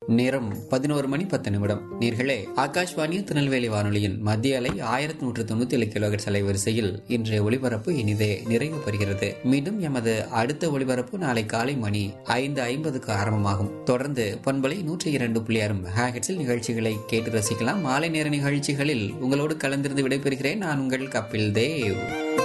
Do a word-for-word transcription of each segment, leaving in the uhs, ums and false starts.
நேரம் பதினோரு மணி பத்து நிமிடம். நீர்களே, ஆகாஷ்வாணி திருநெல்வேலி வானொலியின் மத்திய அலை ஆயிரத்தி நூற்று தொண்ணூத்தி ஏழு கிலோஹெர்ட்ஸ் அலைவரிசையில் இன்றைய ஒளிபரப்பு இனிதே நிறைவு பெறுகிறது. மீண்டும் எமது அடுத்த ஒளிபரப்பு நாளை காலை மணி ஐந்து ஐம்பதுக்கு ஆரம்பமாகும். தொடர்ந்து பண்பலை நூற்றி இரண்டு புள்ளி ஆறு மெகாஹெர்ட்ஸில் நிகழ்ச்சிகளை கேட்டு ரசிக்கலாம். மாலை நேர நிகழ்ச்சிகளில் உங்களோடு கலந்திருந்து விடைபெறுகிறேன். நான் உங்கள் Kapil Dev.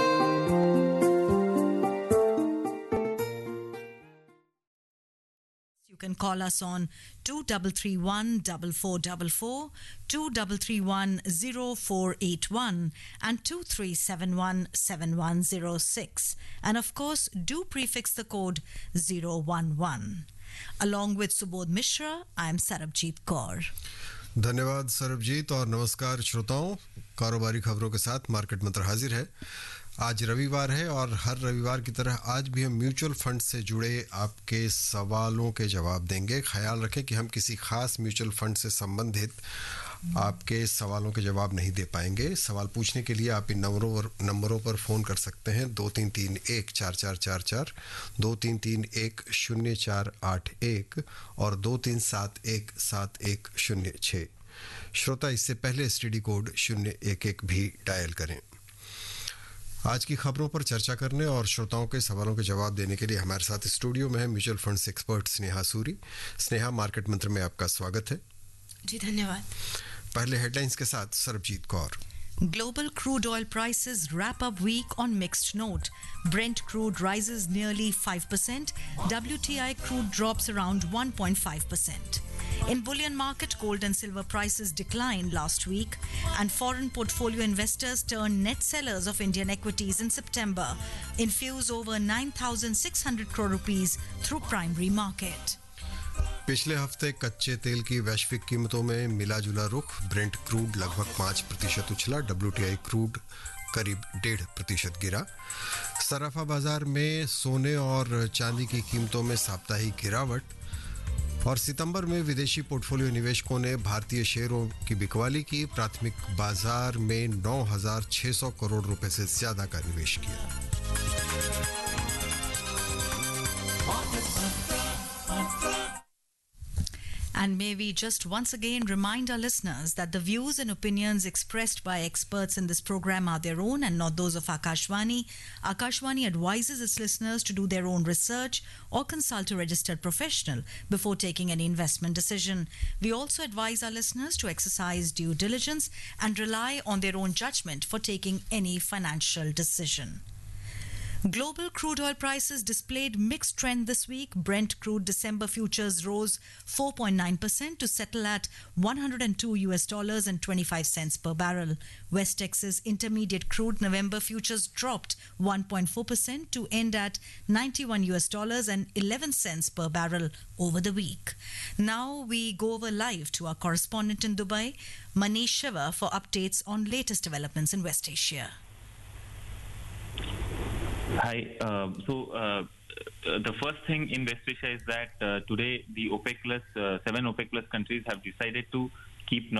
You can call us on two three three one four four four four, two three three one zero four eight one and two three seven one seven one zero six. And of course, do prefix the code zero one one. Along with Subodh Mishra, I am Sarabjeet Kaur. धन्यवाद सरबजीत और नमस्कार श्रोताओं. कारोबारी खबरों के साथ market मंत्र हाजिर है. आज रविवार है और हर रविवार की तरह आज भी हम म्यूचुअल फंड से जुड़े आपके सवालों के जवाब देंगे. ख्याल रखें कि हम किसी खास म्यूचुअल फंड से संबंधित आपके सवालों के जवाब नहीं दे पाएंगे. सवाल पूछने के लिए आप इन नंबरों पर नंबरों पर फ़ोन कर सकते हैं. दो तीन तीन एक चार चार चार चार, दो तीन तीन एक शून्य चार आठ एक और दो तीन सात एक सात एक शून्य छः. श्रोता इससे पहले एस टी डी कोड शून्य एक एक भी डायल करें. आज की खबरों पर चर्चा करने और श्रोताओं के सवालों के जवाब देने के लिए हमारे साथ स्टूडियो में है mutual funds expert Sneha Suri. Sneha, market मंत्र में आपका स्वागत है. जी धन्यवाद. पहले हेडलाइंस के साथ Sarabjit Kaur. Global crude oil prices wrap up week on mixed note. Brent crude rises nearly five percent. W T I crude drops around one point five percent. In bullion market, gold and silver prices declined last week, and foreign portfolio investors turned net sellers of Indian equities in September, infuse over nine thousand six hundred crore rupees through primary market. पिछले हफ्ते कच्चे तेल की वैश्विक कीमतों में मिला जुला रुख. ब्रेंट क्रूड लगभग पाँच प्रतिशत उछला. डब्ल्यूटीआई क्रूड करीब डेढ़ प्रतिशत गिरा. सराफा बाजार में सोने और चांदी की कीमतों में साप्ताहिक गिरावट. और सितंबर में विदेशी पोर्टफोलियो निवेशकों ने भारतीय शेयरों की बिकवाली की. प्राथमिक बाजार में नौ हज़ार छह सौ करोड़ रुपए से ज्यादा का निवेश किया. And may we just once again remind our listeners that the views and opinions expressed by experts in this program are their own and not those of Akashvani. Akashvani advises its listeners to do their own research or consult a registered professional before taking any investment decision. We also advise our listeners to exercise due diligence and rely on their own judgment for taking any financial decision. Global crude oil prices displayed mixed trend this week. Brent crude December futures rose four point nine percent to settle at one hundred two U S dollars and twenty-five cents per barrel. West Texas Intermediate crude November futures dropped one point four percent to end at ninety-one U S dollars and eleven cents per barrel over the week. Now we go over live to our correspondent in Dubai, Manish Shiva, for updates on latest developments in West Asia. Hi. Uh, so uh, the first thing in West Asia is that uh, today the OPEC plus uh, seven OPEC plus countries have decided to keep